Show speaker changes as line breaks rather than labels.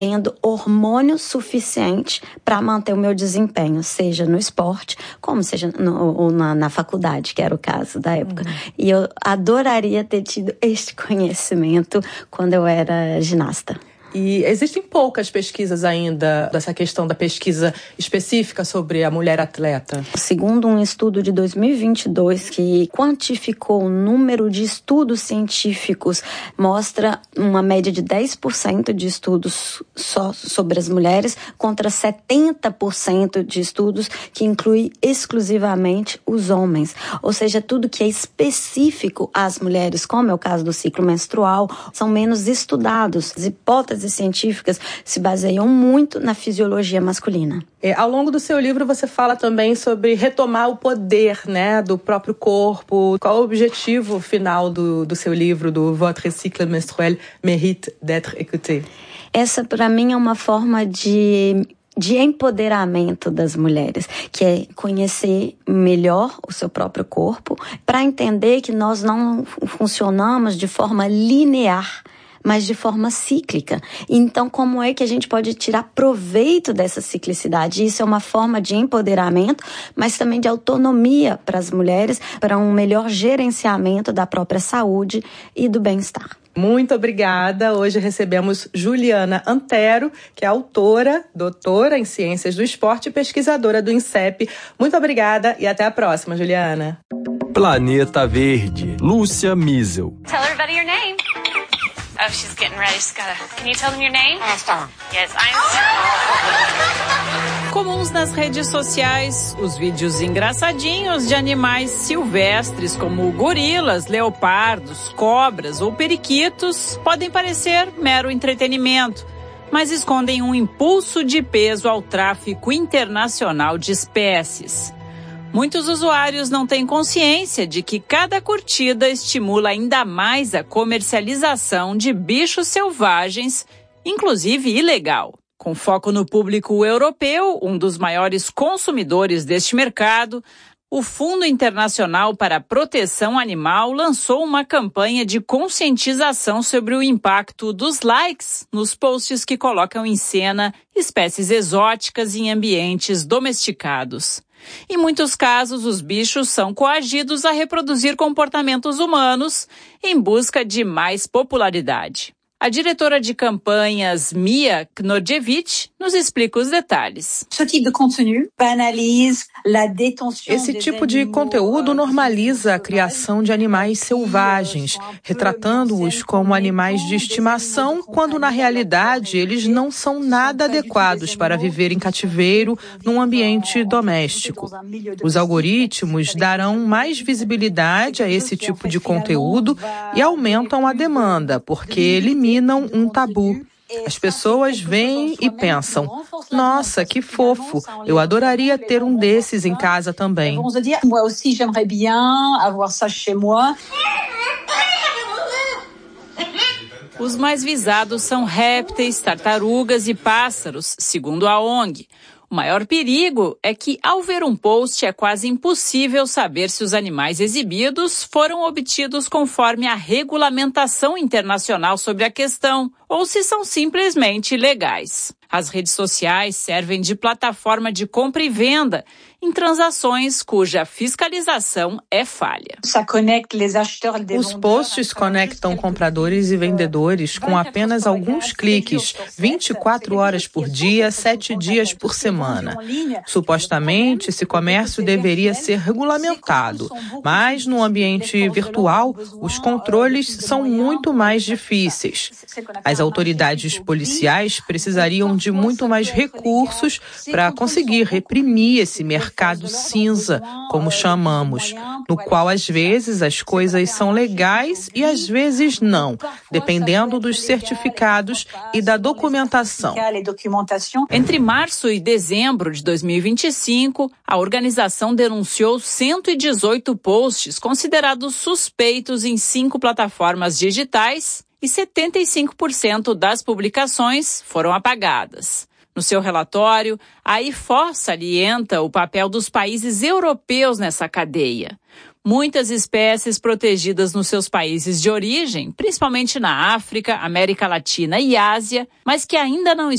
tendo hormônio suficiente para manter o meu desempenho, seja no esporte, como seja na faculdade, que era o caso da época. E eu adoraria ter tido este conhecimento quando eu era ginasta.
E existem poucas pesquisas ainda dessa questão da pesquisa específica sobre a mulher atleta.
Segundo um estudo de 2022 que quantificou o número de estudos científicos, mostra uma média de 10% de estudos só sobre as mulheres contra 70% de estudos que inclui exclusivamente os homens. Ou seja, tudo que é específico às mulheres, como é o caso do ciclo menstrual, são menos estudados. As hipóteses científicas se baseiam muito na fisiologia masculina.
Ao longo do seu livro você fala também sobre retomar o poder, né, do próprio corpo. Qual o objetivo final do seu livro, do Votre cycle menstruel mérite d'être écouté?
Essa, para mim, é uma forma de empoderamento das mulheres, que é conhecer melhor o seu próprio corpo, para entender que nós não funcionamos de forma linear, mas de forma cíclica. Então, como é que a gente pode tirar proveito dessa ciclicidade? Isso é uma forma de empoderamento, mas também de autonomia para as mulheres, para um melhor gerenciamento da própria saúde e do bem-estar.
Muito obrigada. Hoje recebemos Juliana Antero, que é autora, doutora em Ciências do Esporte e pesquisadora do INSEP. Muito obrigada e até a próxima, Juliana.
Planeta Verde, Lúcia Miesel.
Tell everybody your name. Oh, she's getting ready. She's gotta... Can you tell them your name? Einstein. Yes, Einstein.
Comuns nas redes sociais, os vídeos engraçadinhos de animais silvestres como gorilas, leopardos, cobras ou periquitos podem parecer mero entretenimento, mas escondem um impulso de peso ao tráfico internacional de espécies. Muitos usuários não têm consciência de que cada curtida estimula ainda mais a comercialização de bichos selvagens, inclusive ilegal. Com foco no público europeu, um dos maiores consumidores deste mercado, o Fundo Internacional para a Proteção Animal lançou uma campanha de conscientização sobre o impacto dos likes nos posts que colocam em cena espécies exóticas em ambientes domesticados. Em muitos casos, os bichos são coagidos a reproduzir comportamentos humanos em busca de mais popularidade. A diretora de campanhas, Mia Knodjevic, nos explica os detalhes.
Esse tipo de conteúdo normaliza a criação de animais selvagens, retratando-os como animais de estimação, quando na realidade eles não são nada adequados para viver em cativeiro num ambiente doméstico. Os algoritmos darão mais visibilidade a esse tipo de conteúdo e aumentam a demanda, porque eliminam um tabu. As pessoas veem e pensam, nossa, que fofo, eu adoraria ter um desses em casa também.
Os mais visados são répteis, tartarugas e pássaros, segundo a ONG. O maior perigo é que, ao ver um post, é quase impossível saber se os animais exibidos foram obtidos conforme a regulamentação internacional sobre a questão, ou se são simplesmente legais. As redes sociais servem de plataforma de compra e venda em transações cuja fiscalização é falha.
Os posts conectam compradores e vendedores com apenas alguns cliques, 24 horas por dia, 7 dias por semana. Supostamente, esse comércio deveria ser regulamentado, mas no ambiente virtual, os controles são muito mais difíceis. As autoridades policiais precisariam de muito mais recursos para conseguir reprimir esse mercado cinza, como chamamos, no qual às vezes as coisas são legais e às vezes não, dependendo dos certificados e da documentação.
Entre março e dezembro de 2025, a organização denunciou 118 posts considerados suspeitos em 5 plataformas digitais e 75% das publicações foram apagadas. No seu relatório, a IFO salienta o papel dos países europeus nessa cadeia. Muitas espécies protegidas nos seus países de origem, principalmente na África, América Latina e Ásia, mas que ainda não